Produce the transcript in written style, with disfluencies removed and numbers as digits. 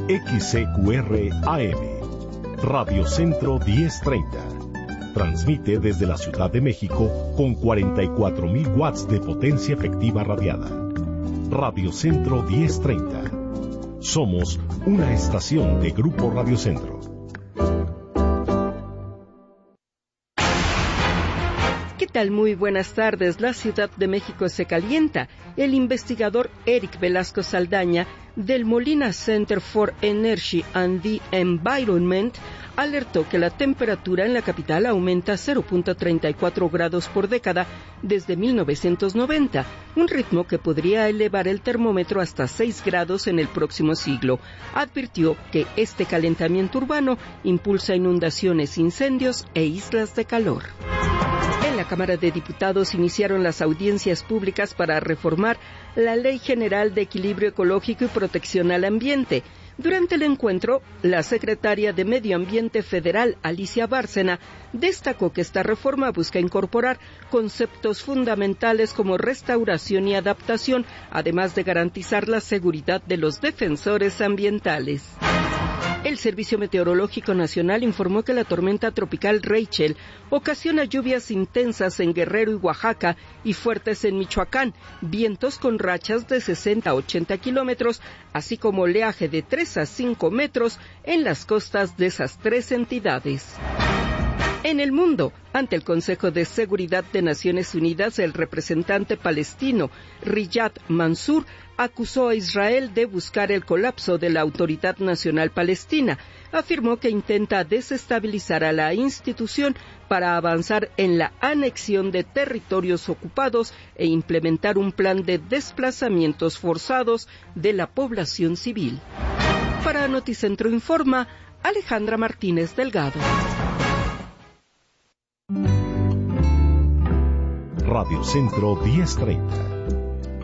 XCQR AM, Radio Centro 1030. Transmite desde la Ciudad de México con 44,000 watts de potencia efectiva radiada. Radio Centro 1030. Somos una estación de Grupo Radio Centro. ¿Qué tal? Muy buenas tardes. La Ciudad de México se calienta. El investigador Eric Velasco Saldaña del Molina Center for Energy and the Environment alertó que la temperatura en la capital aumenta 0.34 grados por década desde 1990, un ritmo que podría elevar el termómetro hasta 6 grados en el próximo siglo. Advirtió que este calentamiento urbano impulsa inundaciones, incendios e islas de calor. En la Cámara de Diputados iniciaron las audiencias públicas para reformar la Ley General de Equilibrio Ecológico y Protección al Ambiente. Durante el encuentro, la secretaria de Medio Ambiente Federal, Alicia Bárcena, destacó que esta reforma busca incorporar conceptos fundamentales como restauración y adaptación, además de garantizar la seguridad de los defensores ambientales. El Servicio Meteorológico Nacional informó que la tormenta tropical Rachel ocasiona lluvias intensas en Guerrero y Oaxaca y fuertes en Michoacán, vientos con rachas de 60 a 80 kilómetros, así como oleaje de 3 a 5 metros en las costas de esas tres entidades. En el mundo, ante el Consejo de Seguridad de Naciones Unidas, el representante palestino Riyad Mansour acusó a Israel de buscar el colapso de la Autoridad Nacional Palestina. Afirmó que intenta desestabilizar a la institución para avanzar en la anexión de territorios ocupados e implementar un plan de desplazamientos forzados de la población civil. Para Noticentro Informa, Alejandra Martínez Delgado. Radio Centro 1030.